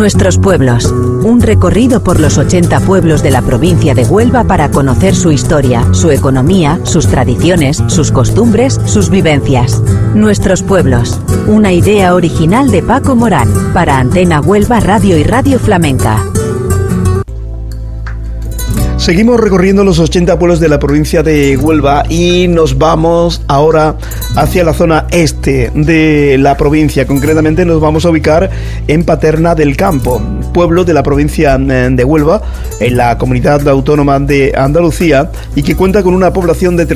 Nuestros pueblos. Un recorrido por los 80 pueblos de la provincia de Huelva para conocer su historia, su economía, sus tradiciones, sus costumbres, sus vivencias. Nuestros pueblos. Una idea original de Paco Morán para Antena Huelva Radio y Radio Flamenca. Seguimos recorriendo los 80 pueblos de la provincia de Huelva y nos vamos ahora hacia la zona este de la provincia. Concretamente nos vamos a ubicar en Paterna del Campo, pueblo de la provincia de Huelva, en la comunidad autónoma de Andalucía, y que cuenta con una población de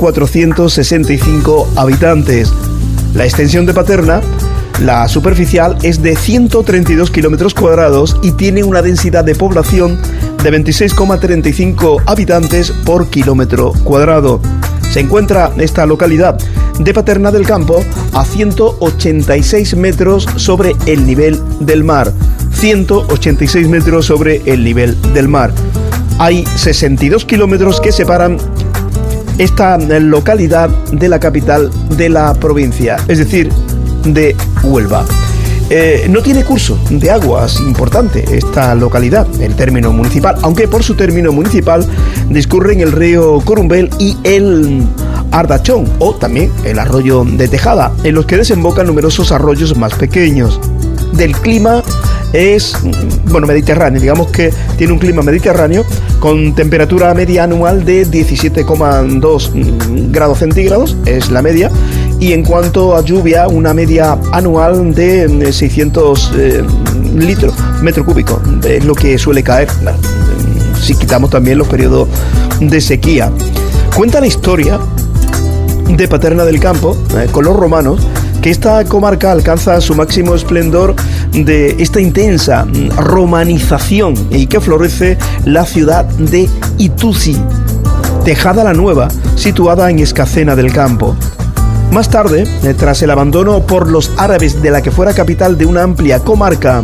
3.465 habitantes. La extensión de Paterna, la superficial, es de 132 kilómetros cuadrados y tiene una densidad de población de 26,35 habitantes por kilómetro cuadrado. Se encuentra esta localidad de Paterna del Campo a 186 metros sobre el nivel del mar. 186 metros sobre el nivel del mar. Hay 62 kilómetros que separan esta localidad de la capital de la provincia, es decir, de Huelva. No tiene curso de aguas importante esta localidad, el término municipal, aunque por su término municipal discurren el río Corumbel y el Ardachón, o también el arroyo de Tejada, en los que desembocan numerosos arroyos más pequeños. Del clima es, mediterráneo, digamos que tiene un clima mediterráneo con temperatura media anual de 17,2 grados centígrados, es la media, y en cuanto a lluvia, una media anual de 600 metro cúbico, es lo que suele caer, si quitamos también los periodos de sequía. Cuenta la historia de Paterna del Campo, con los romanos, que esta comarca alcanza su máximo esplendor de esta intensa romanización y que florece la ciudad de Ituzi, Tejada la Nueva, situada en Escacena del Campo. Más tarde, tras el abandono por los árabes de la que fuera capital de una amplia comarca,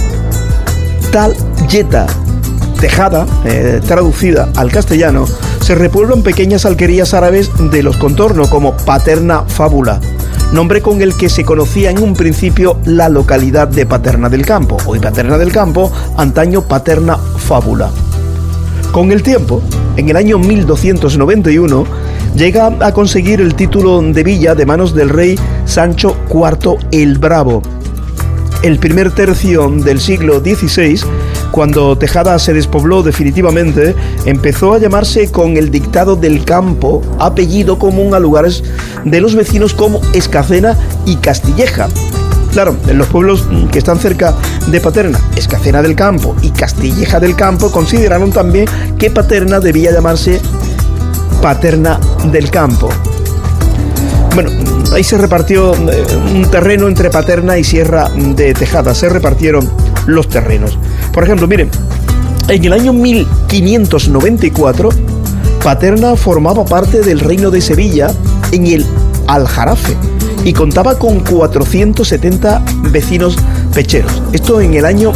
Talyeta, Tejada, traducida al castellano, se repueblan pequeñas alquerías árabes de los contornos como Paterna Fábula, nombre con el que se conocía en un principio la localidad de Paterna del Campo, hoy Paterna del Campo, antaño Paterna Fábula. Con el tiempo, en el año 1291, llega a conseguir el título de villa de manos del rey Sancho IV el Bravo. El primer tercio del siglo XVI, cuando Tejada se despobló definitivamente, empezó a llamarse con el dictado del campo, apellido común a lugares de los vecinos como Escacena y Castilleja. Claro, en los pueblos que están cerca de Paterna, Escacena del Campo y Castilleja del Campo, consideraron también que Paterna debía llamarse Paterna del Campo. Bueno, ahí se repartió un terreno entre Paterna y Sierra de Tejada, se repartieron los terrenos. Por ejemplo, miren, en el año 1594, Paterna formaba parte del reino de Sevilla en el Aljarafe y contaba con 470 vecinos pecheros. Esto en el año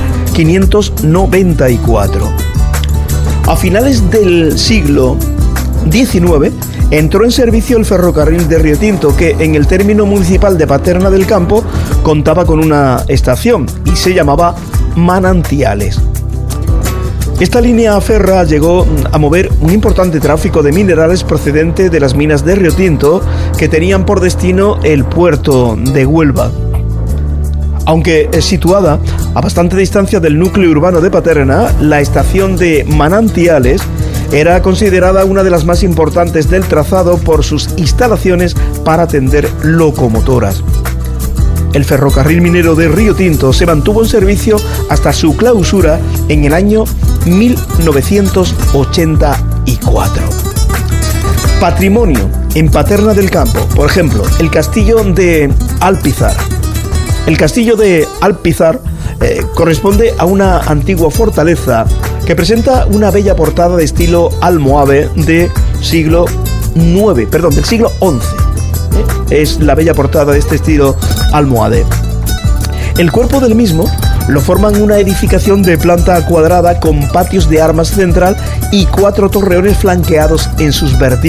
1594. A finales del siglo XIX entró en servicio el ferrocarril de Riotinto, que en el término municipal de Paterna del Campo contaba con una estación y se llamaba Manantiales. Esta línea férrea llegó a mover un importante tráfico de minerales procedente de las minas de Riotinto que tenían por destino el puerto de Huelva. Aunque es situada a bastante distancia del núcleo urbano de Paterna, la estación de Manantiales era considerada una de las más importantes del trazado por sus instalaciones para atender locomotoras. El ferrocarril minero de Riotinto se mantuvo en servicio hasta su clausura en el año 1984. Patrimonio en Paterna del Campo, por ejemplo, el castillo de Alpizar. El castillo de Alpizar corresponde a una antigua fortaleza que presenta una bella portada de estilo almohade del siglo XI. Es la bella portada de este estilo almohade. El cuerpo del mismo lo forman una edificación de planta cuadrada con patios de armas central y 4 torreones flanqueados en sus vertientes.